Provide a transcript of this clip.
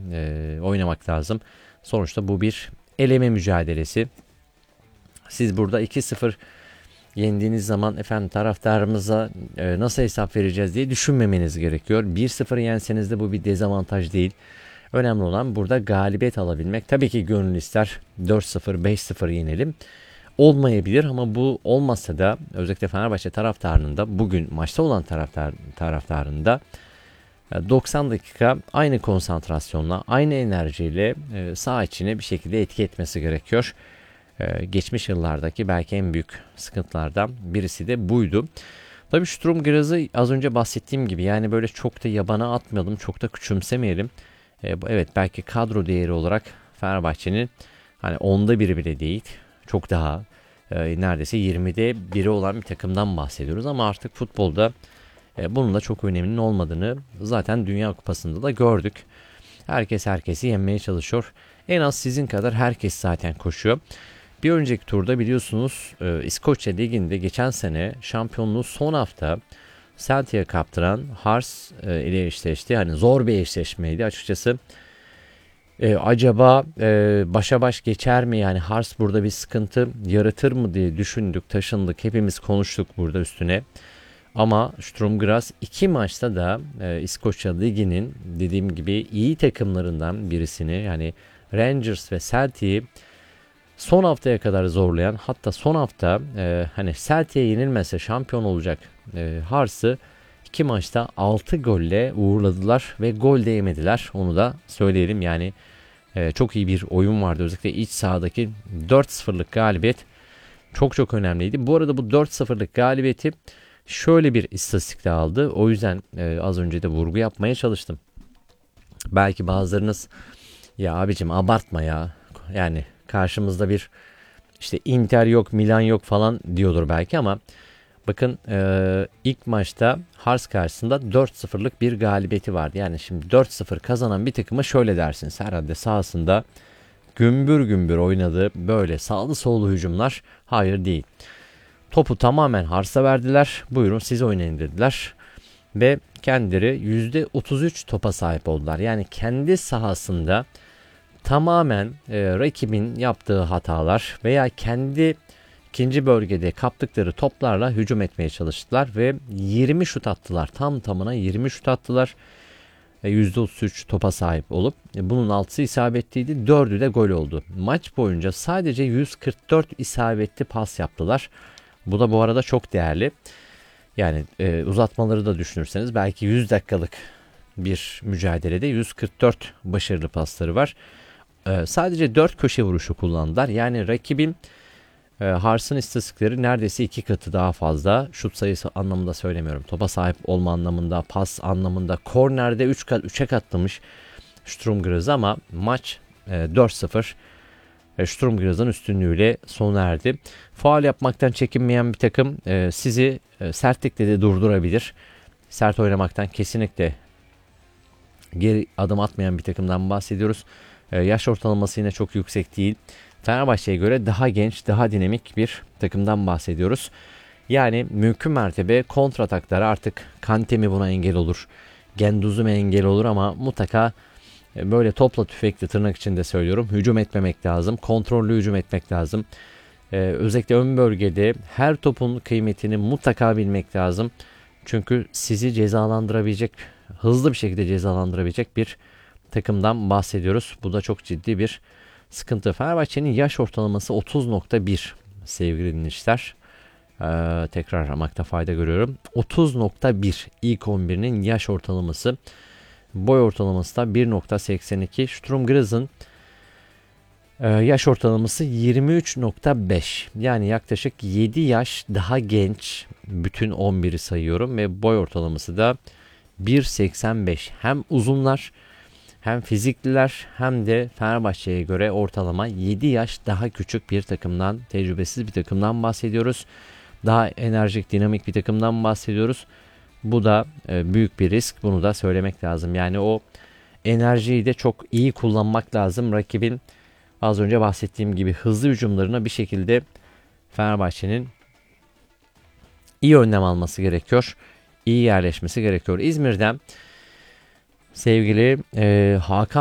oynamak lazım. Sonuçta bu bir eleme mücadelesi. Siz burada 2-0 yendiğiniz zaman efendim taraftarımıza nasıl hesap vereceğiz diye düşünmemeniz gerekiyor. 1-0 yenseniz de bu bir dezavantaj değil. Önemli olan burada galibiyet alabilmek. Tabii ki gönül ister 4-0, 5-0 yenelim. Olmayabilir ama bu olmasa da özellikle Fenerbahçe taraftarının da bugün maçta olan taraftarının da 90 dakika aynı konsantrasyonla, aynı enerjiyle saha içine bir şekilde etki etmesi gerekiyor. Geçmiş yıllardaki belki en büyük sıkıntılardan birisi de buydu. Tabii Sturm Graz'ı az önce bahsettiğim gibi yani böyle çok da yabana atmayalım, çok da küçümsemeyelim. Evet belki kadro değeri olarak Fenerbahçe'nin hani 10'da biri bile değil. Çok daha neredeyse 20'de biri olan bir takımdan bahsediyoruz ama artık futbolda bunun da çok öneminin olmadığını zaten Dünya Kupası'nda da gördük. Herkes herkesi yenmeye çalışıyor. En az sizin kadar herkes zaten koşuyor. Bir önceki turda biliyorsunuz İskoçya Ligi'nde geçen sene şampiyonluğu son hafta Celtic'e kaptıran Hearts ile eşleşti. Hani zor bir eşleşmeydi açıkçası. Acaba başa baş geçer mi? Yani Hearts burada bir sıkıntı yaratır mı diye düşündük, taşındık. Hepimiz konuştuk burada üstüne. Ama Sturm Graz 2 maçta da İskoçya Ligi'nin dediğim gibi iyi takımlarından birisini yani Rangers ve Celtic'i son haftaya kadar zorlayan hatta son hafta hani Celtic'e yenilmese şampiyon olacak Hearts'ı 2 maçta 6 golle uğurladılar ve gol de yemediler. Onu da söyleyelim yani çok iyi bir oyun vardı. Özellikle iç sahadaki 4-0'lık galibiyet çok çok önemliydi. Bu arada bu 4-0'lık galibiyeti şöyle bir istatistikle aldı. O yüzden az önce de vurgu yapmaya çalıştım. Belki bazılarınız ya abicim abartma ya. Yani karşımızda bir işte Inter yok, Milan yok falan diyordur belki ama bakın ilk maçta Hearts karşısında 4-0'lık bir galibiyeti vardı. Yani şimdi 4-0 kazanan bir takıma şöyle dersiniz. Herhalde sahasında gümbür gümbür oynadığı böyle sağlı sollu hücumlar. Hayır değil. Topu tamamen Hearts'a verdiler. Buyurun siz oynayın dediler. Ve kendileri %33 topa sahip oldular. Yani kendi sahasında tamamen rakibin yaptığı hatalar veya kendi ikinci bölgede kaptıkları toplarla hücum etmeye çalıştılar ve 20 şut attılar. Tam tamına 20 şut attılar. %33 topa sahip olup bunun 6'sı isabetliydi. 4'ü de gol oldu. Maç boyunca sadece 144 isabetli pas yaptılar. Bu da bu arada çok değerli. Yani uzatmaları da düşünürseniz belki 100 dakikalık bir mücadelede 144 başarılı pasları var. Sadece 4 köşe vuruşu kullandılar. Yani rakibin Hearts'ın istatistikleri neredeyse 2 katı daha fazla. Şut sayısı anlamında söylemiyorum. Topa sahip olma anlamında, pas anlamında. Kornerde 3'e katlamış Sturm Graz ama maç 4-0 Sturm Graz'ın üstünlüğüyle sona erdi. Faul yapmaktan çekinmeyen bir takım sizi sertlikle de durdurabilir. Sert oynamaktan kesinlikle geri adım atmayan bir takımdan bahsediyoruz. Yaş ortalaması yine çok yüksek değil. Fenerbahçe'ye göre daha genç, daha dinamik bir takımdan bahsediyoruz. Yani mümkün mertebe kontrataklara artık Kante mi buna engel olur, Gendouzi mi engel olur ama mutlaka böyle topla tüfekle tırnak içinde söylüyorum. Hücum etmemek lazım. Kontrollü hücum etmek lazım. Özellikle ön bölgede her topun kıymetini mutlaka bilmek lazım. Çünkü sizi cezalandırabilecek, hızlı bir şekilde cezalandırabilecek bir takımdan bahsediyoruz. Bu da çok ciddi bir sıkıntı. Fenerbahçe'nin yaş ortalaması 30.1 sevgili dinleyiciler. Tekrar aramakta fayda görüyorum. 30.1 ilk 11'inin yaş ortalaması. Boy ortalaması da 1.82. Sturm Graz'ın yaş ortalaması 23.5. Yani yaklaşık 7 yaş daha genç. Bütün 11'i sayıyorum ve boy ortalaması da 1.85. Hem uzunlar hem fizikliler hem de Fenerbahçe'ye göre ortalama 7 yaş daha küçük bir takımdan, tecrübesiz bir takımdan bahsediyoruz. Daha enerjik, dinamik bir takımdan bahsediyoruz. Bu da büyük bir risk. Bunu da söylemek lazım. Yani o enerjiyi de çok iyi kullanmak lazım. Rakibin az önce bahsettiğim gibi hızlı hücumlarına bir şekilde Fenerbahçe'nin iyi önlem alması gerekiyor. İyi yerleşmesi gerekiyor. İzmir'den sevgili Hakan